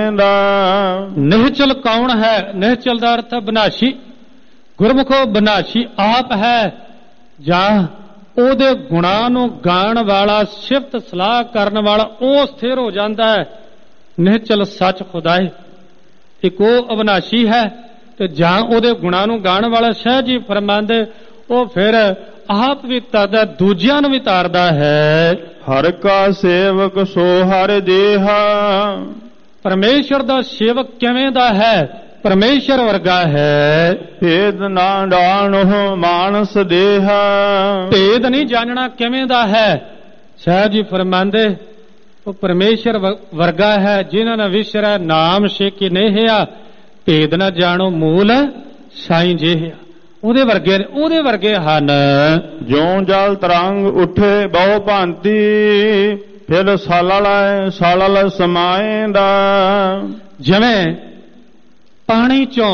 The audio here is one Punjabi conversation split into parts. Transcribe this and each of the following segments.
ਨਿਹਚਲ ਕੌਣ ਹੈ? ਨਿਹਚਲ ਦਾ ਅਰਥ ਹੈ ਵਿਨਾਸ਼ੀ। ਗੁਰਮੁਖੋ ਵਿਨਾਸ਼ੀ ਆਪ ਹੈ ਜਾਂ ਉਹਦੇ ਗੁਣਾਂ ਨੂੰ ਗਾਣ ਵਾਲਾ, ਸਿਫਤ ਸਲਾਹ ਕਰਨ ਵਾਲਾ ਉਹ ਸਥਿਰ ਹੋ ਜਾਂਦਾ ਹੈ। ਨਿਹਚਲ ਸੱਚ ਖੁਦਾਏ ਇੱਕ ਉਹ ਅਵਿਨਾਸ਼ੀ ਹੈ, ਤੇ ਜਾਂ ਉਹਦੇ ਗੁਣਾਂ ਨੂੰ ਗਾਣ ਵਾਲਾ। ਸ਼ਾਹ ਜੀ ਫਰਮਾਉਂਦੇ ਉਹ ਫਿਰ ਆਪ ਵੀ ਤਰਦਾ, ਦੂਜਿਆਂ ਨੂੰ ਵੀ ਤਾਰਦਾ ਹੈ। ਹਰ ਕਾ ਸੇਵਕ ਸੋ ਹਰ ਜੇਹਾ। ਪਰਮੇਸ਼ਰ ਦਾ ਸੇਵਕ ਕਿਵੇਂ ਦਾ ਹੈ? ਪਰਮੇਸ਼ਰ ਵਰਗਾ ਹੈ। ਭੇਦ ਨਾ ਜਾਣੋ ਮਾਨਸ ਦੇਹਾ। ਭੇਦ ਨਹੀਂ ਜਾਣਨਾ ਕਿਵੇਂ ਦਾ ਹੈ? ਸ਼ਾਹ ਜੀ ਫਰਮਾਉਂਦੇ ਉਹ ਪਰਮੇਸ਼ਰ ਵਰਗਾ ਹੈ ਜਿਨ੍ਹਾਂ ਨੇ ਵਿਸਰੈ ਨਾਮ ਸੇਖੀ ਨੇਹਿਆ। ਭੇਦ ਨਾ ਜਾਣੋ ਮੂਲ ਸਾਈਂ ਜਿਹਾ। ਉਹਦੇ ਵਰਗੇ ਹਨ। ਜਿਉ ਜਲ ਤਰੰਗ ਉੱਠੇ ਬਹੁ ਭਾਂਤੀ। ਫਿਰ ਸਾਲਲ ਸਮਾਏਂਦਾ। ਜਿਵੇਂ ਪਾਣੀ ਚੋਂ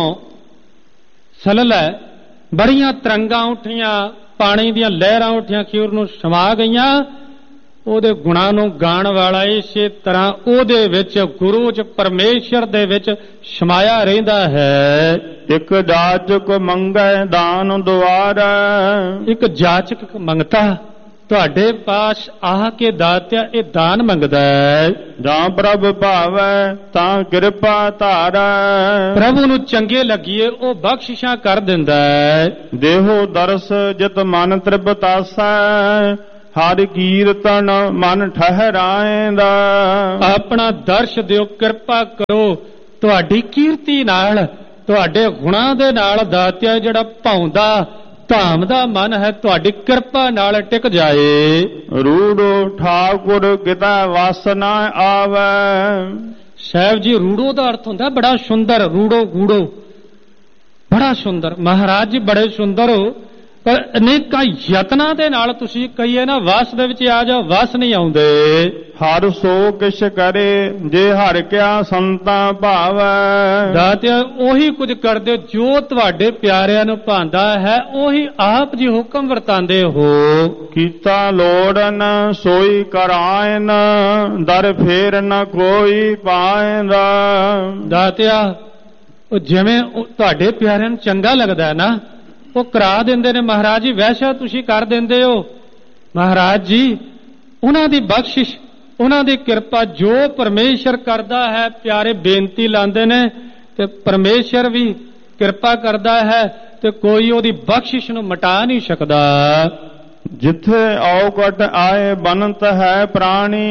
ਸਲਲ ਬੜੀਆਂ ਤਰੰਗਾਂ ਉੱਠੀਆਂ, ਪਾਣੀ ਦੀਆਂ ਲਹਿਰਾਂ ਉੱਠੀਆਂ, ਖੀਰ ਨੂੰ ਸਮਾ ਗਈਆਂ। ਉਹਦੇ ਗੁਣਾਂ ਨੂੰ ਗਾਣ ਵਾਲਾ ਇਸੇ ਤਰ੍ਹਾਂ ਉਹਦੇ ਵਿੱਚ, ਗੁਰੂ ਚ, ਪਰਮੇਸ਼ਰ ਦੇ ਵਿੱਚ ਸਮਾਇਆ ਰਹਿੰਦਾ ਹੈ। ਇੱਕ ਜਾਚਕ ਮੰਗੈ ਦਾਨ ਦੁਆਰਾ। ਇੱਕ ਜਾਚਕ ਮੰਗਤਾ ਤੁਹਾਡੇ ਪਾਸ ਆ ਕੇ ਦਾਤਿਆ ਇਹ ਦਾਨ ਮੰਗਦਾ ਹੈ। ਜਾਂ ਪ੍ਰਭ ਭਾਵੈ ਤਾਂ ਕਿਰਪਾ ਧਾਰੈ। ਪ੍ਰਭੂ ਨੂੰ ਚੰਗੇ ਲੱਗੀਏ ਉਹ ਬਖਸ਼ਿਸ਼ਾਂ ਕਰ ਦਿੰਦਾ ਹੈ। ਦੇਹੋ ਦਰਸ ਜਿਤ ਮਨ ਤ੍ਰਿਪਤਾਸੈ। ਹਰਿ ਕੀਰਤਨ ਮਨ ਠਹਿਰਾਏਂਦਾ। ਆਪਣਾ ਦਰਸ਼ ਦਿਓ, ਕਿਰਪਾ ਕਰੋ ਤੁਹਾਡੀ ਕੀਰਤੀ ਨਾਲ, ਤੁਹਾਡੇ ਗੁਣਾਂ ਦੇ ਨਾਲ ਦਾਤਿਆ ਜਿਹੜਾ ਭਾਉਂਦਾ ਧਾਮ ਦਾ ਮਨ ਹੈ ਤੁਹਾਡੀ ਕਿਰਪਾ ਨਾਲ ਟਿਕ ਜਾਏ। ਰੂੜੋ ਠਾਕੁਰ ਕਿਤਾ ਵਸ ਨਾ ਆਵੈ। ਸਾਹਿਬ ਜੀ ਰੂੜੋ ਦਾ ਅਰਥ ਹੁੰਦਾ ਬੜਾ ਸੁੰਦਰ। ਰੂੜੋ ਗੂੜੋ ਬੜਾ ਸੁੰਦਰ। ਮਹਾਰਾਜ ਜੀ ਬੜੇ ਸੁੰਦਰ ਹੋ, ਪਰ ਅਨੇਕਾਂ ਯਤਨਾਂ ਦੇ ਨਾਲ ਤੁਸੀਂ ਕਹੀਏ ਨਾ ਵਸ ਦੇ ਵਿੱਚ ਆ ਜਾਓ, ਵਸ ਨਹੀਂ ਆਉਂਦੇ। ਹਰ ਸੋ ਕਿਛ ਕਰੇ ਜੇ ਹਰ ਕਿਆ ਸੰਤਾਂ ਭਾਵੈ। ਦਾਤਿਆ ਉਹੀ ਕੁਝ ਕਰਦੇ ਜੋ ਤੁਹਾਡੇ ਪਿਆਰਿਆਂ ਨੂੰ ਭਾਂਦਾ ਹੈ, ਉਹੀ ਆਪ ਜੀ ਹੁਕਮ ਵਰਤਾਂਦੇ ਹੋ। ਕੀਤਾ ਲੋੜਨ ਸੋਈ ਕਰਾਇਨ। ਦਰ ਫੇਰ ਨ ਕੋਈ ਪਾਏਂਦਾ। ਦਾਤਿਆ ਉਹ ਜਿਵੇਂ ਤੁਹਾਡੇ ਪਿਆਰਿਆਂ ਨੂੰ ਚੰਗਾ ਲੱਗਦਾ ਨਾ ਉਹ ਕਰਾ ਦਿੰਦੇ ਨੇ। ਮਹਾਰਾਜ ਜੀ ਵੈਸਾ ਤੁਸੀਂ ਕਰ ਦਿੰਦੇ ਹੋ। ਮਹਾਰਾਜ ਜੀ ਉਹਨਾਂ ਦੀ ਬਖਸ਼ਿਸ਼, ਉਹਨਾਂ ਦੀ ਕਿਰਪਾ ਜੋ ਪਰਮੇਸ਼ਰ ਕਰਦਾ ਹੈ, ਪਿਆਰੇ ਬੇਨਤੀ ਲਾਉਂਦੇ ਨੇ ਤੇ ਪਰਮੇਸ਼ਰ ਵੀ ਕਿਰਪਾ ਕਰਦਾ ਹੈ ਤੇ ਕੋਈ ਉਹਦੀ ਬਖਸ਼ਿਸ਼ ਨੂੰ ਮਿਟਾ ਨਹੀਂ ਸਕਦਾ। ਜਿੱਥੇ ਔਕਟ ਆਏ ਬਨਤ ਹੈ ਪ੍ਰਾਣੀ।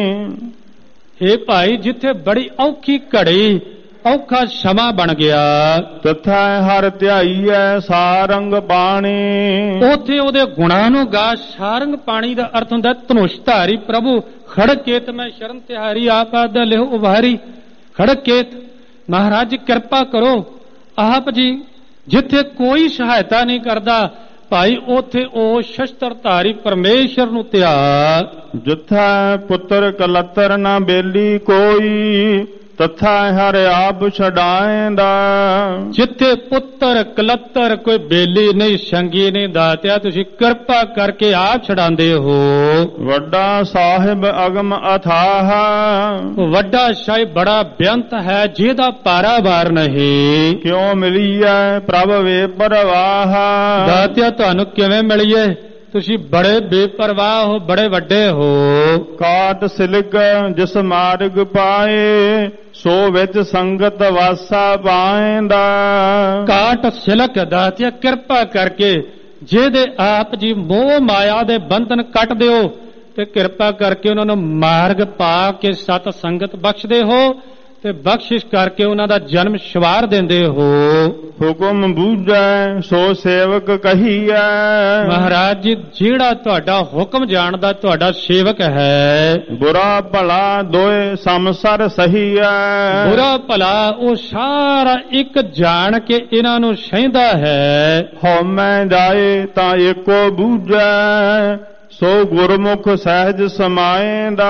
ਇਹ ਭਾਈ ਜਿੱਥੇ ਬੜੀ ਔਖੀ ਘੜੀ, ਔਖਾ ਸਮਾਂ ਬਣ ਗਿਆ, ਤਥਾ ਹਰ ਧਿਆਈਐ ਸਾਰੰਗ ਪਾਣੀ। ਉਥੇ ਉਹਦੇ ਗੁਣਾਂ ਨੂੰ ਗਾ। ਸਾਰੰਗ ਪਾਣੀ ਦਾ ਅਰਥ ਹੁੰਦਾ ਧਨੁਸ਼ਧਾਰੀ ਪ੍ਰਭੂ। ਖੜਕੇਤ ਮੈਂ ਸ਼ਰਨ ਤਿਹਾਰੀ ਆਪ ਆਦ ਲਿਓ ਉਭਾਰੀ। ਖੜਕੇਤ ਮਹਾਰਾਜ ਜੀ ਕਿਰਪਾ ਕਰੋ। ਆਪ ਜੀ ਜਿੱਥੇ ਕੋਈ ਸਹਾਇਤਾ ਨਹੀਂ ਕਰਦਾ ਭਾਈ ਉਥੇ ਉਹ ਸ਼ਸਤਰਧਾਰੀ ਪਰਮੇਸ਼ਰ ਨੂੰ ਧਿਆ। ਜਿੱਥਾ ਪੁੱਤਰ ਕਲੱਤਰ ਨਾ ਬੇਲੀ ਕੋਈ। ਤਥਾ ਹਰ ਆਪ ਛਡਾਏਂਦਾ। ਜਿੱਥੇ ਪੁੱਤਰ ਕਲੱਤਰ ਕੋਈ ਬੇਲੀ ਨਹੀਂ, ਸੰਗੀ ਨਹੀਂ, ਦਾਤਿਆ ਤੁਸੀਂ ਕਿਰਪਾ ਕਰਕੇ ਆਪ ਛਡਾਉਂਦੇ ਹੋ। ਵੱਡਾ ਸਾਹਿਬ ਅਗਮ ਅਥਾਹ। ਵੱਡਾ ਸਾਹਿਬ ਬੜਾ ਬੇਅੰਤ ਹੈ ਜਿਹਦਾ ਪਾਰਾਵਾਰ ਨਹੀਂ। ਕਿਉਂ ਮਿਲੀਐ ਪ੍ਰਭ ਵੇ ਪਰਵਾਹ। ਦਾਤਿਆ ਤੁਹਾਨੂੰ ਕਿਵੇਂ ਮਿਲੀਏ? ਤੁਸੀਂ ਬੜੇ ਬੇਪਰਵਾਹ ਹੋ, ਬੜੇ ਵੱਡੇ ਹੋ। ਕਾਟ ਸਿਲਕ ਜਿਸ ਮਾਰਗ ਪਾਏ। ਸੋ ਵਿੱਚ ਸੰਗਤ ਵਾਸਾ ਪਾਏਂਦਾ। ਕਾਟ ਸਿਲਕ ਦਾਤਿਆ ਕਿਰਪਾ ਕਰਕੇ ਜਿਹਦੇ ਆਪ ਜੀ ਮੋਹ ਮਾਇਆ ਦੇ ਬੰਧਨ ਕੱਟ ਦਿਓ ਤੇ ਕਿਰਪਾ ਕਰਕੇ ਉਹਨਾਂ ਨੂੰ ਮਾਰਗ ਪਾ ਕੇ ਸਤ ਸੰਗਤ ਬਖਸ਼ਦੇ ਹੋ ਤੇ ਬਖਸ਼ਿਸ਼ ਕਰਕੇ ਉਹਨਾਂ ਦਾ ਜਨਮ ਸ਼ਵਾਰ ਦਿੰਦੇ ਹੋ। ਹੁਕਮ ਬੂਝੈ ਸੋ ਸੇਵਕ ਕਹੀਐ। ਮਹਾਰਾਜ ਜੀ ਜਿਹੜਾ ਤੁਹਾਡਾ ਹੁਕਮ ਜਾਣਦਾ ਤੁਹਾਡਾ ਸੇਵਕ ਹੈ। ਬੁਰਾ ਭਲਾ ਦੋਏ ਸਮਸਰ ਸਹੀਐ। ਬੁਰਾ ਭਲਾ ਉਹ ਸਾਰਾ ਇੱਕ ਜਾਣ ਕੇ ਇਹਨਾਂ ਨੂੰ ਸਹਿੰਦਾ ਹੈ। ਹਉਮੈ ਜਾਏ ਤਾਂ ਏਕੋ ਬੂਝੈ। ਸੋ ਗੁਰਮੁਖ ਸਹਿਜ ਸਮਾਏਂਦਾ।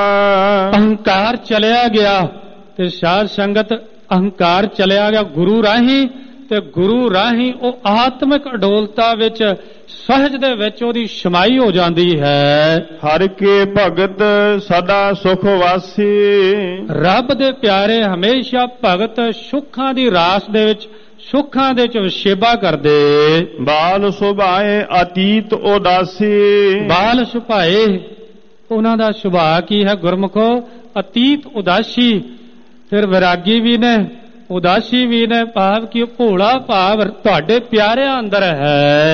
ਅਹੰਕਾਰ ਚਲਿਆ ਗਿਆ ਤੇ ਸਾਧ ਸੰਗਤ ਅਹੰਕਾਰ ਚਲਿਆ ਗਿਆ ਗੁਰੂ ਰਾਹੀਂ ਤੇ ਗੁਰੂ ਰਾਹੀਂ ਉਹ ਆਤਮਿਕ ਅਡੋਲਤਾ ਵਿੱਚ ਸਹਿਜ ਦੇ ਵਿੱਚ ਉਹਦੀ ਸ਼ਮਾਈ ਹੋ ਜਾਂਦੀ ਹੈ। ਹਰਿ ਕੇ ਭਗਤ ਸਦਾ ਸੁਖ ਵਾਸੀ, ਰੱਬ ਦੇ ਪਿਆਰੇ ਹਮੇਸ਼ਾ ਭਗਤ ਸੁੱਖਾਂ ਦੀ ਰਾਸ ਦੇ ਵਿੱਚ ਸੁੱਖਾਂ ਦੇ ਚ ਵਿਸ਼ੇਬਾ ਕਰਦੇ। ਬਾਲ ਸੁਭਾਏ ਅਤੀਤ ਉਦਾਸੀ, ਬਾਲ ਸੁਭਾਏ ਉਹਨਾਂ ਦਾ ਸੁਭਾਅ ਕੀ ਹੈ ਗੁਰਮੁਖੋ? ਅਤੀਤ ਉਦਾਸੀ। ਫਿਰ ਵਿਰਾਗੀ ਵੀ ਨੇ, ਉਦਾਸੀ ਵੀ ਨੇ, ਭਾਵ ਕਿ ਭੋਲਾ ਭਾਵ ਤੁਹਾਡੇ ਪਿਆਰਿਆਂ ਅੰਦਰ ਹੈ।